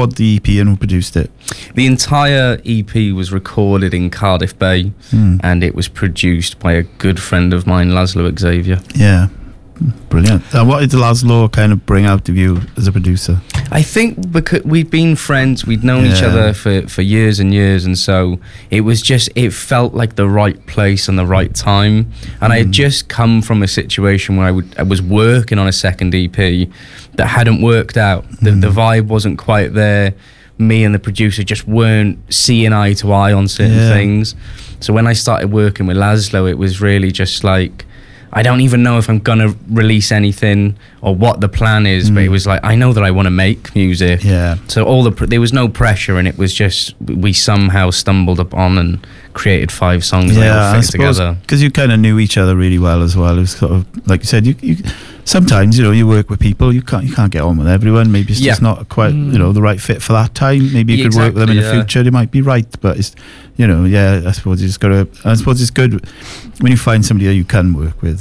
record the EP and who produced it? The entire EP was recorded in Cardiff Bay, and it was produced by a good friend of mine, Laszlo Xavier. Yeah. Brilliant. What did Laszlo kind of bring out of you as a producer? I think because we've been friends, we'd known each other for years and years, and so it felt like the right place and the right time. And I had just come from a situation where I was working on a second EP that hadn't worked out. The vibe wasn't quite there. Me and the producer just weren't seeing eye to eye on certain things. So when I started working with Laszlo, it was really just like, I don't even know if I'm gonna release anything or what the plan is, but it was like, I know that I want to make music. Yeah. So there was no pressure, and it was just, we somehow stumbled upon and created 5 songs that all fit together. Because you kind of knew each other really well as well. It was sort of like you said, you sometimes you work with people, you can't get on with everyone. Maybe it's just not quite the right fit for that time. Maybe you could work with them in the future. They might be right, but it's I suppose you just gotta. I suppose it's good when you find somebody that you can work with.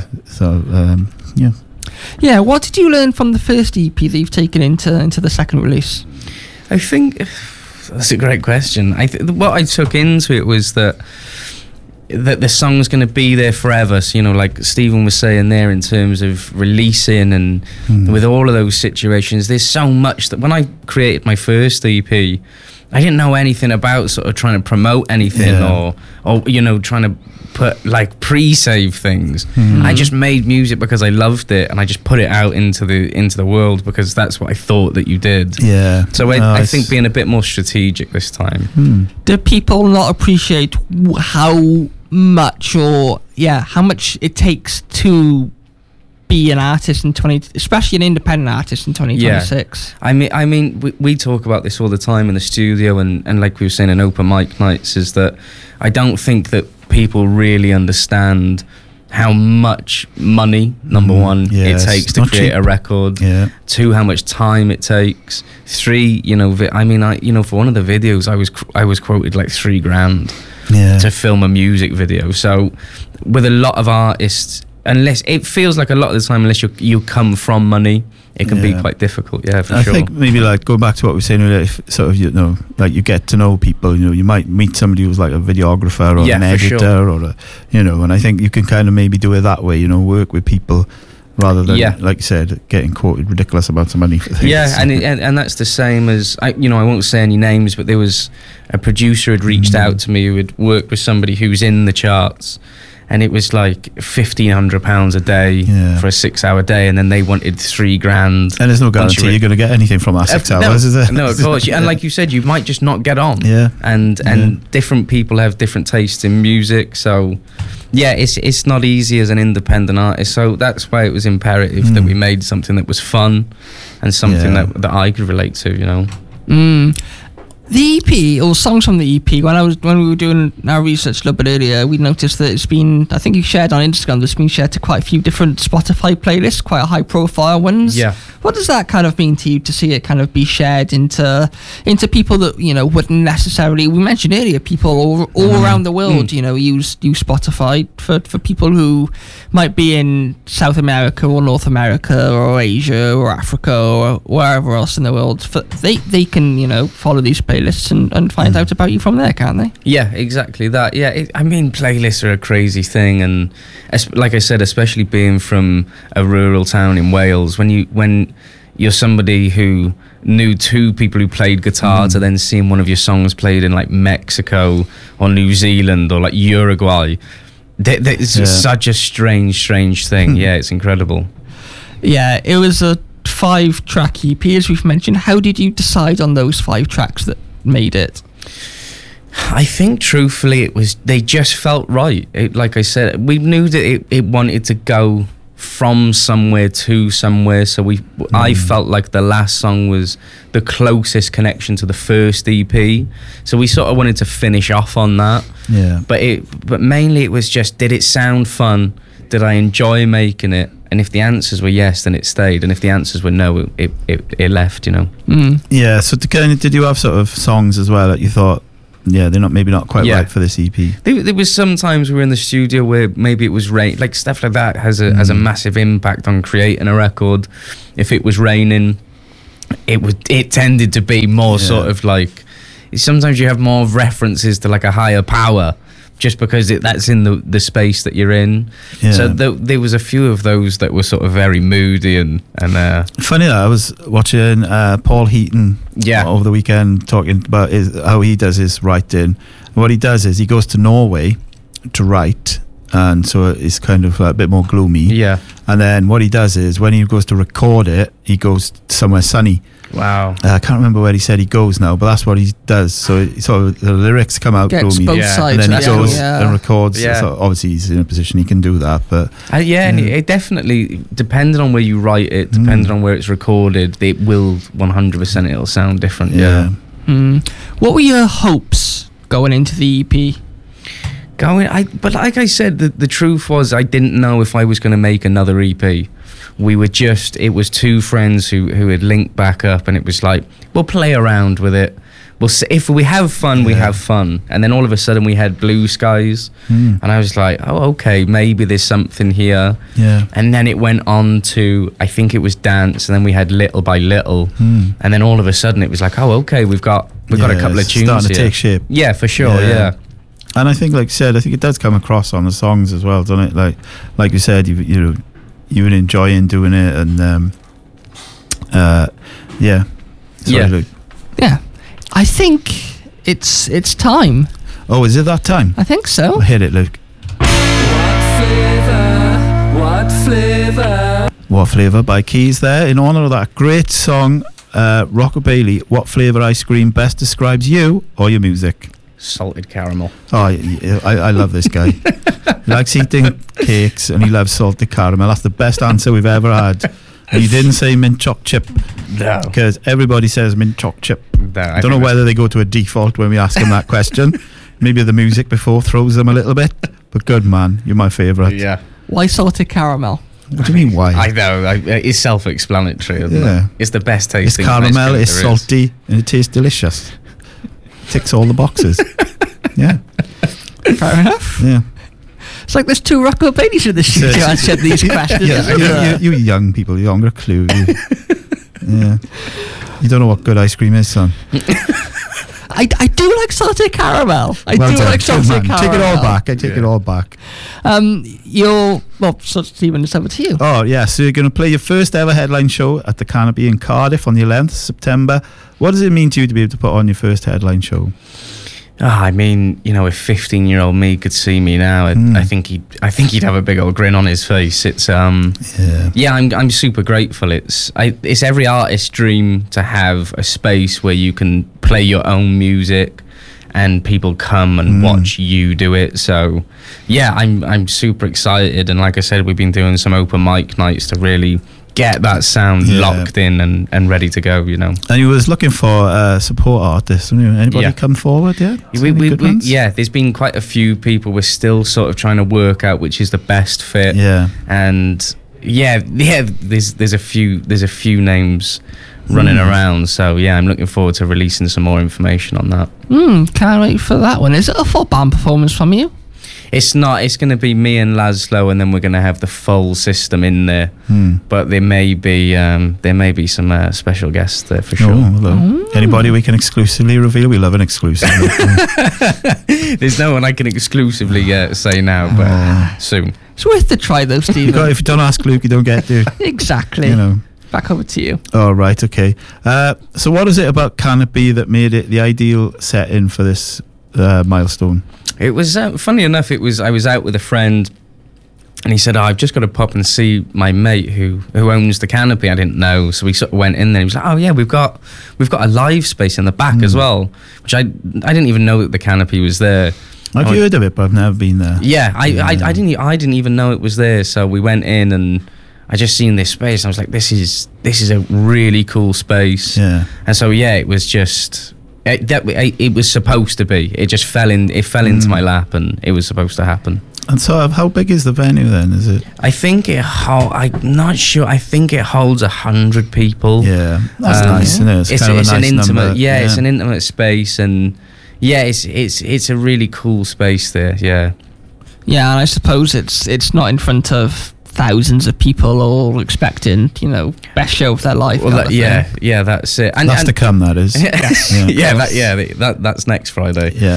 Yeah, what did you learn from the first EP that you've taken into the second release? I think that's a great question. What I took into it was that the song's going to be there forever. So, like Stephen was saying there, in terms of releasing and with all of those situations, there's so much that when I created my first EP, I didn't know anything about sort of trying to promote anything or trying to put like pre-save things. I just made music because I loved it, and I just put it out into the world because that's what I thought that you did. Yeah. So I think being a bit more strategic this time. Do people not appreciate how much it takes to be an artist especially an independent artist in 2026? Yeah. I mean, we talk about this all the time in the studio, and like we were saying in open mic nights, is that I don't think that people really understand how much money, number one, it takes to create a record. 2, how much time it takes. 3, for one of the videos, I was quoted like $3,000 to film a music video. So with a lot of artists, unless it feels like a lot of the time, unless you come from money, it can be quite difficult. Yeah, for sure. I think maybe like go back to what we were saying earlier, if sort of like you get to know people, you might meet somebody who's like a videographer or an editor or and I think you can kind of maybe do it that way, work with people rather than like you said, getting quoted ridiculous amounts of money for things. Yeah, and that's the same as I won't say any names, but there was a producer who had reached out to me who had worked with somebody who's in the charts. And it was like £1,500 a day for a 6-hour day, and then they wanted $3,000. And there's no guarantee you're going to get anything from that 6 hours, is there? No, of course. And like you said, you might just not get on. Yeah. And different people have different tastes in music, so it's not easy as an independent artist. So that's why it was imperative that we made something that was fun and something that I could relate to. The EP, or songs from the EP, when we were doing our research a little bit earlier, we noticed that it's been, I think you shared on Instagram, it's been shared to quite a few different Spotify playlists, quite high profile ones. Yeah. What does that kind of mean to you, to see it kind of be shared into people that, wouldn't necessarily, we mentioned earlier, people all around the world, use Spotify for people who might be in South America or North America or Asia or Africa or wherever else in the world. They can, follow these playlists and find out about you from there, can't they? Yeah, exactly that. Yeah, playlists are a crazy thing, and like I said, especially being from a rural town in Wales, when you're somebody who knew 2 people who played guitar to then seeing one of your songs played in like Mexico or New Zealand or like Uruguay, it's such a strange thing. Yeah, it's incredible. Yeah, it was a 5-track EP, as we've mentioned. How did you decide on those 5 tracks that made it? I think truthfully they just felt right. Like I said, we knew that it wanted to go from somewhere to somewhere, so I felt like the last song was the closest connection to the first EP, so we sort of wanted to finish off on that. But mainly it was just, did it sound fun? Did I enjoy making it? And if the answers were yes, then it stayed. And if the answers were no, it left, Yeah, so did you have sort of songs as well that you thought, they're not quite right for this EP? There was sometimes we were in the studio where maybe it was rain, like stuff like that has a massive impact on creating a record. If it was raining, it tended to be more sort of like, sometimes you have more references to like a higher power, just because that's in the space that you're in. Yeah. So there was a few of those that were sort of very moody and funny that I was watching Paul Heaton over the weekend talking about how he does his writing. What he does is he goes to Norway to write, and so it's kind of a bit more gloomy. Yeah. And then what he does is when he goes to record it, he goes somewhere sunny. Wow. I can't remember where he said he goes now, but that's what he does. So the lyrics come out gloomy, both sides, and then he goes and records. Yeah. So obviously he's in a position he can do that, but and it definitely, depending on where you write it, depending on where it's recorded, it will 100% it'll sound different. Yeah. What were your hopes going into the EP? But like I said, the truth was I didn't know if I was going to make another EP. It was two friends who had linked back up, and it was like, we'll play around with it. We'll see, if we have fun, we have fun. And then all of a sudden we had Blue Skies, and I was like, oh, okay, maybe there's something here. Yeah. And then it went on to, I think it was Dance, and then we had Little by Little, and then all of a sudden it was like, oh, okay, we've got a couple of tunes starting to here. take shape. Yeah, for sure. Yeah. And I think, like you said, it does come across on the songs as well, doesn't it? Like you said, you were enjoying doing it, and I think it's time. Oh, is it that time? I think so. Well, hit it, Luke. What Flavour by Keys there, in honour of that great song, Rocco Bailey. What flavour ice cream best describes you or your music? Salted caramel. Oh, I love this guy. He likes eating cakes and he loves salted caramel. That's the best answer we've ever had. And you didn't say mint choc chip. No. Because everybody says mint choc chip. No, I don't know whether they go to a default when we ask them that question. Maybe the music before throws them a little bit. But good man, you're my favourite. Yeah. Why salted caramel? What do you mean, why? I know, it's self-explanatory, isn't it? It's the best tasting. It's caramel, it's salty, and it tastes delicious. Ticks all the boxes. Yeah. Fair enough. Yeah. It's like there's two Rocco Baileys in the studio answered these questions. You young people, you haven't got a clue. Yeah. You don't know what good ice cream is, son. I do like salted caramel. I do like salted caramel. Take it all back. I take it all back. So Stephen, it's over to you. Oh, yeah. So you're going to play your first ever headline show at the Canopy in Cardiff on the 11th of September. What does it mean to you to be able to put on your first headline show? I mean, if 15-year-old me could see me now, I think he'd have a big old grin on his face. It's I'm super grateful. It's every artist's dream to have a space where you can play your own music and people come and watch you do it. So yeah, I'm super excited, and like I said, we've been doing some open mic nights to really get that sound locked in and ready to go, And you was looking for support artists. Anybody come forward yet? There's been quite a few people. We're still sort of trying to work out which is the best fit. Yeah. And there's a few names running around. So yeah, I'm looking forward to releasing some more information on that. Can't wait for that one. Is it a full band performance from you? It's not. It's going to be me and Laszlo, and then we're going to have the full system in there. But there may be some special guests there for sure. Anybody we can exclusively reveal? We love an exclusive. There's no one I can exclusively say now, but soon. It's worth the try, though, Stephen. If you don't ask Luke, you don't get to. Exactly. Back over to you. Oh, right, okay. So what is it about Canopy that made it the ideal setting for this milestone? It was funny enough. I was out with a friend, and he said, I've just got to pop and see my mate who owns the Canopy. I didn't know, so we sort of went in there. He was like, oh yeah, we've got a live space in the back as well, which I didn't even know that the Canopy was there. I've heard of it, but I've never been there. Yeah, I didn't even know it was there. So we went in, and I just seen this space. And I was like, this is a really cool space. Yeah. And so it was just. It was supposed to be. It just fell into my lap, and it was supposed to happen. And so, how big is the venue then? Is it? I think I'm not sure. I think it holds 100 people. Yeah, that's nice, isn't it? It's kind of a nice an intimate. Number. Yeah, it's an intimate space, and it's a really cool space there. Yeah. Yeah, and I suppose it's not in front of thousands of people all expecting, best show of their life. Well, that's it. And that's to come. That is. That's next Friday. Yeah.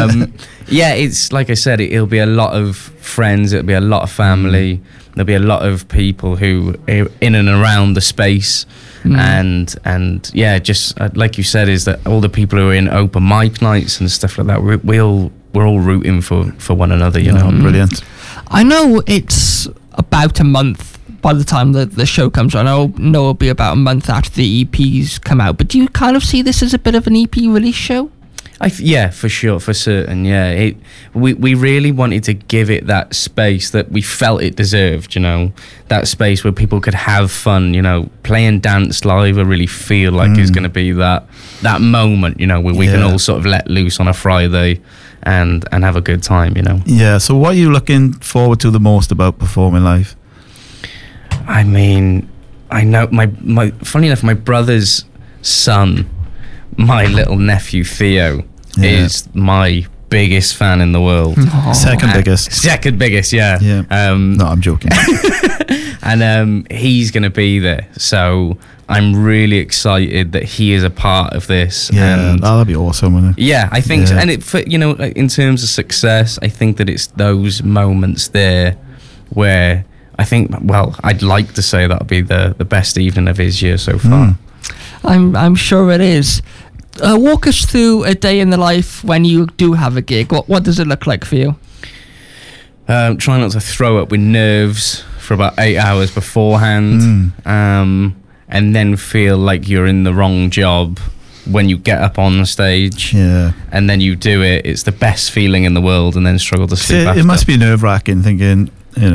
It's like I said, it'll be a lot of friends. It'll be a lot of family. There'll be a lot of people who are in and around the space. And just like you said, is that all the people who are in open mic nights and stuff like that, we're all rooting for one another, Brilliant. I know it's about a month by the time the show comes on. I know it'll be about a month after the EPs come out, but do you kind of see this as a bit of an EP release show? For sure, for certain. We really wanted to give it that space that we felt it deserved, that space where people could have fun, playing dance live. I really feel like is going to be that moment, where we can all sort of let loose on a Friday and have a good time, Yeah. So what are you looking forward to the most about performing live? I mean, I know my funny enough, my brother's son, my little nephew Theo, is my biggest fan in the world. Second biggest, yeah. No, I'm joking. And he's going to be there, so I'm really excited that he is a part of this. Yeah, that'll be awesome, wouldn't it? Yeah, I think so. And in terms of success, I think that it's those moments there where I think, I'd like to say that'll be the best evening of his year so far. I'm sure it is. Walk us through a day in the life when you do have a gig. What does it look like for you? Try not to throw up with nerves for about 8 hours beforehand, and then feel like you're in the wrong job when you get up on the stage. Yeah. And then you do it. It's the best feeling in the world, and then struggle to sleep after. It must be nerve-wracking thinking,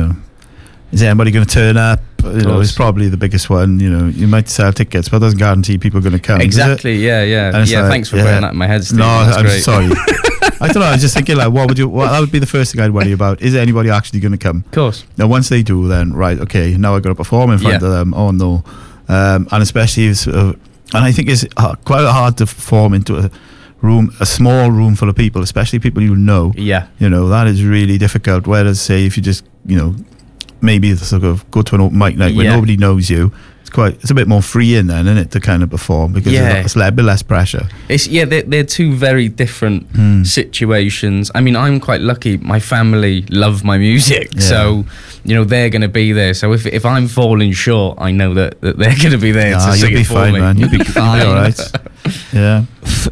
is anybody going to turn up? It's probably the biggest one. You might sell tickets, but it doesn't guarantee people are going to come. Exactly. Yeah. Thanks for putting that in my head, Steve. No, I'm sorry. I don't know. I was just thinking, that would be the first thing I'd worry about. Is anybody actually going to come? Of course. Now, once they do, then right, okay, now I've got to perform in front of them. Oh no, and especially, and I think it's quite hard to perform into a small room full of people, especially people you know. Yeah. That is really difficult. Whereas, say, if you just maybe sort of go to an open mic night where nobody knows you, it's a bit more freeing then, isn't it, to kind of perform, because it's a bit less pressure. They're two very different situations. I mean, I'm quite lucky. My family love my music, so they're going to be there. So if I'm falling short, I know that they're going to be there to sing it for me. Man. You'll be fine, all right. Yeah.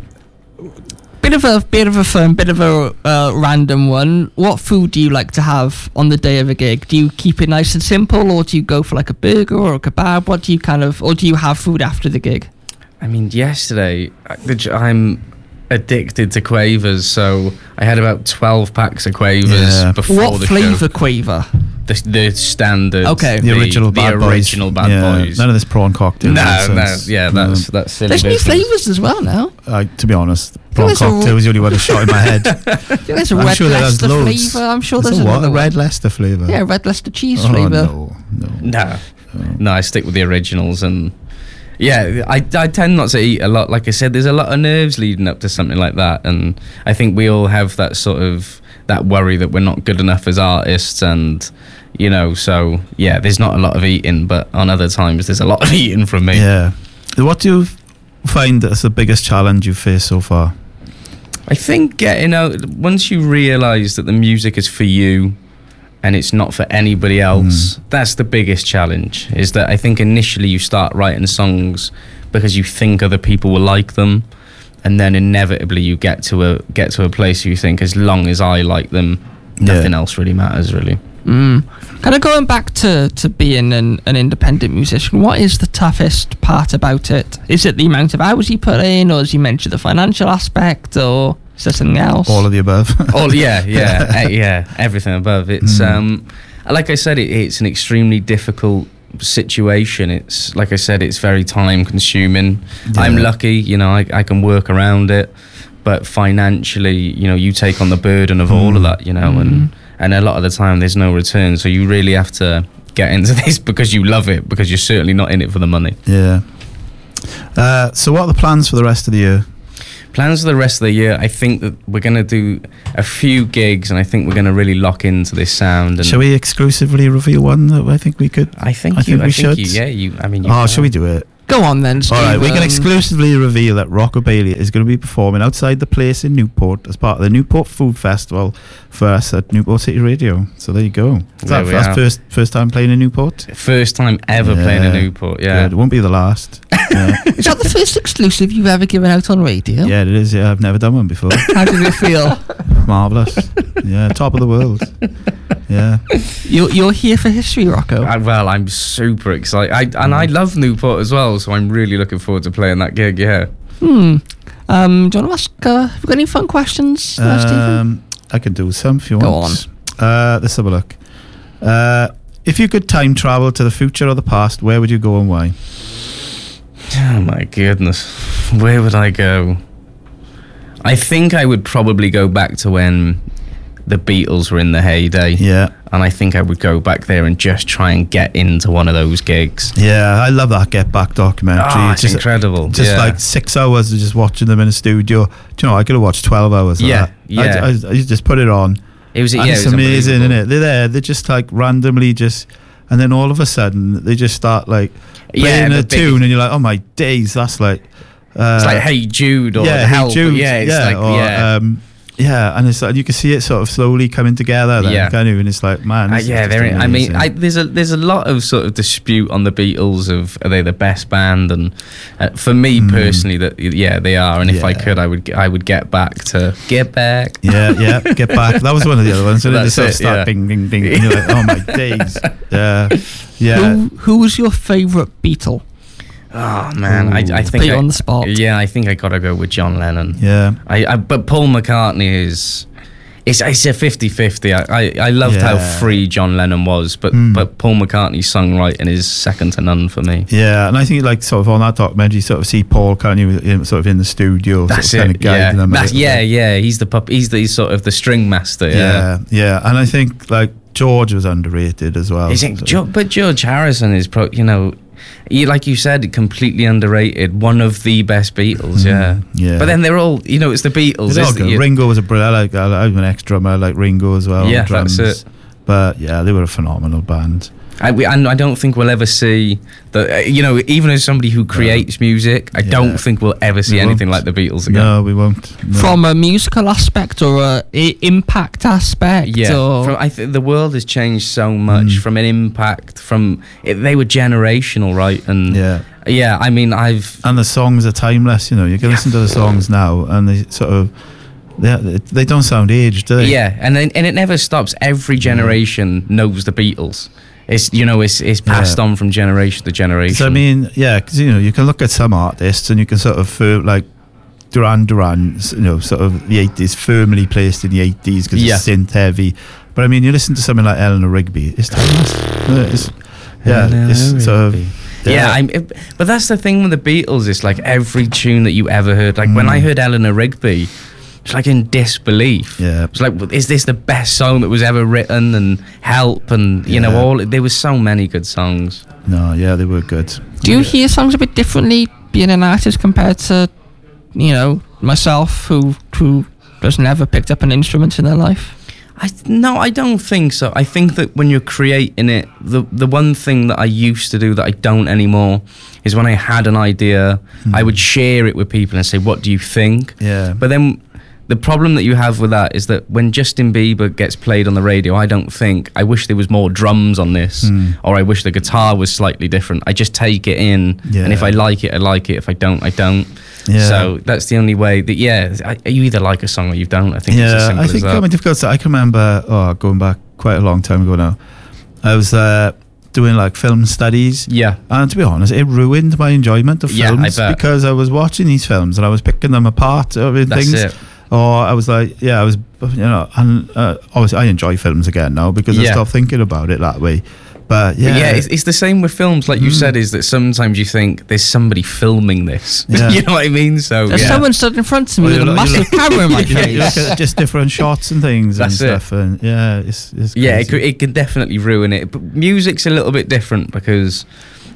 Bit of a fun, bit of a random one. What food do you like to have on the day of a gig? Do you keep it nice and simple, or do you go for like a burger or a kebab? What do you or do you have food after the gig? I mean, yesterday I'm addicted to Quavers, so I had about 12 packs of Quavers before the show. What flavour Quaver? The standard, the original Bad Boys. None of this prawn cocktail. That's silly. There's new flavours as well now. To be honest, prawn cocktail was the only one that shot in my head. There's a Red Leicester flavour. I'm sure there's a Red Leicester flavour. Yeah, Red Leicester cheese flavour. No, I stick with the originals, and I tend not to eat a lot. Like I said, there's a lot of nerves leading up to something like that, and I think we all have that sort of that worry that we're not good enough as artists, and so there's not a lot of eating, but on other times there's a lot of eating from me. Yeah. What do you find that's the biggest challenge you've faced so far? I think getting out, once you realise that the music is for you and it's not for anybody else, that's the biggest challenge. Is that I think initially you start writing songs because you think other people will like them, and then inevitably you get to a place where you think, as long as I like them, nothing else really matters, really. Kind of going back to being an independent musician, what is the toughest part about it? Is it the amount of hours you put in, or as you mentioned, the financial aspect, or is there something else? All of the above. Everything above. It's like I said, it's an extremely difficult situation. It's like I said, it's very time consuming. I'm lucky, I can work around it, but financially, you take on the burden of all of that, and a lot of the time there's no return, so you really have to get into this because you love it, because you're certainly not in it for the money. So what are the plans for the rest of the year? Plans for the rest of the year, I think that we're going to do a few gigs, and I think we're going to really lock into this sound. And shall we exclusively reveal one that I think we could? I think we should. Shall we do it? Go on then, Steve. All right, we can exclusively reveal that Rockabilly is going to be performing outside the place in Newport as part of the Newport Food Festival for us at Newport City Radio. So there you go. That's first time playing in Newport? First time ever playing in Newport, yeah. Good. It won't be the last. Is that the first exclusive you've ever given out on radio? Yeah, it is. Yeah, I've never done one before. How did it feel? Marvellous. Yeah, top of the world. Yeah. You're here for history, Rocco. I'm super excited. I love Newport as well, so I'm really looking forward to playing that gig, yeah. Do you want to ask, have you got any fun questions, Stephen? I can do some if you want. Go on. Let's have a look. If you could time travel to the future or the past, where would you go and why? Oh my goodness. Where would I go? I think I would probably go back to when the Beatles were in the heyday. Yeah. And I think I would go back there and just try and get into one of those gigs. Yeah, I love that Get Back documentary. Oh, it's incredible. Just like 6 hours of just watching them in a studio. Do you know, I could have watched 12 hours of that. Yeah. I just put it on. It's amazing, isn't it? They're there. They're just like randomly and then all of a sudden they just start like playing a tune and you're like, oh my days, that's like... it's like Hey Jude or Help. Jude, yeah, and it's like you can see it sort of slowly coming together. Then, kind of, and it's like, man. There's a lot of sort of dispute on the Beatles of are they the best band, and for me personally, they are. And if I could, I would get back. Get Back. Yeah, Get Back. That was one of the other ones. And then they sort of start bing, bing, bing, and you're like, oh my days. Yeah. Who was your favourite Beatle? Oh man, I think on the spot. Yeah, I think I gotta go with John Lennon. Yeah, but Paul McCartney is. It's a 50-50. I loved how free John Lennon was, but Paul McCartney's songwriting is second to none for me. Yeah, and I think like sort of on that documentary, you sort of see Paul kind of sort of in the studio, that's sort of kind of guiding them. He's the sort of the string master. Yeah, and I think like George was underrated as well. But George Harrison is like you said, completely underrated. One of the best Beatles, yeah. But then they're all, it's the Beatles. Ringo was a brilliant. I'm an ex-drummer. I like Ringo as well. Yeah, that's it. But yeah, they were a phenomenal band. And I don't think we'll ever see the. Even as somebody who creates music, I don't think we'll ever see anything like the Beatles again. No, we won't. No. From a musical aspect or a impact aspect. Yeah, I think the world has changed so much from an impact. They were generational, right? And I mean, and the songs are timeless. You can listen to the songs now, and they sort of. They don't sound aged, do they? Yeah, and it never stops. Every generation knows the Beatles. It's passed on from generation to generation. So I mean, because you can look at some artists and you can sort of like Duran Duran, sort of the 80s, firmly placed in the 80s because it's synth heavy. But I mean, you listen to something like Eleanor Rigby, it's timeless. It's sort of. But that's the thing with the Beatles. It's like every tune that you ever heard. Like when I heard Eleanor Rigby, it's like in disbelief. Yeah. It's like, is this the best song that was ever written? And Help, and there was so many good songs. No, they were good. Do you hear songs a bit differently being an artist compared to, myself who has never picked up an instrument in their life? No, I don't think so. I think that when you're creating it, the one thing that I used to do that I don't anymore is when I had an idea, I would share it with people and say, what do you think? Yeah. But then the problem that you have with that is that when Justin Bieber gets played on the radio, I wish there was more drums on this, or I wish the guitar was slightly different. I just take it in, and if I like it, I like it. If I don't, I don't. Yeah. So that's the only way that, you either like a song or you don't. I think it's as simple as that. Difficult. I can remember, going back quite a long time ago now, I was doing like film studies. Yeah. And to be honest, it ruined my enjoyment of films because I was watching these films and I was picking them apart over things. That's it. Or I was like, and obviously I enjoy films again now because I stop thinking about it that way. But it's the same with films, like you said, is that sometimes you think there's somebody filming this. Yeah. You know what I mean? So there's someone stood in front of me with a massive camera in my face. You look at just different shots and things. That's and stuff, and it's crazy. It can definitely ruin it. But music's a little bit different because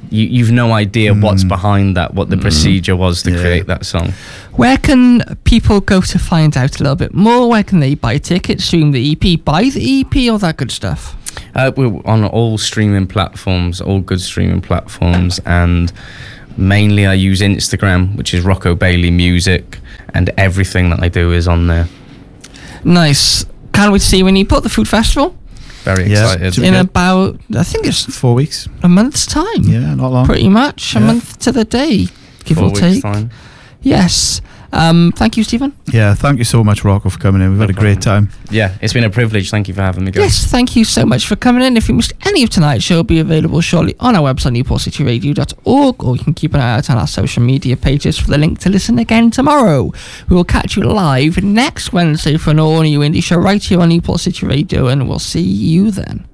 you've no idea what's behind that, what the procedure was to create that song. Where can people go to find out a little bit more? Where can they buy tickets, stream the EP, buy the EP, all that good stuff? We're on all streaming platforms, all good streaming platforms, and mainly I use Instagram, which is Rocco Bailey Music, and everything that I do is on there. Nice. Can't wait to see you when you put the Food Festival. Very excited. In about, I think it's 4 weeks. A month's time. Yeah, not long. Pretty much a month to the day, give or take. 4 weeks time. Yes. Thank you, Stephen. Yeah, thank you so much, Rocco, for coming in. We've had a great time. Yeah, it's been a privilege. Thank you for having me, guys. Yes, thank you so much for coming in. If you missed any of tonight's show, it'll be available shortly on our website, newportcityradio.org, or you can keep an eye out on our social media pages for the link to listen again tomorrow. We will catch you live next Wednesday for an all-new indie show right here on Newport City Radio, and we'll see you then.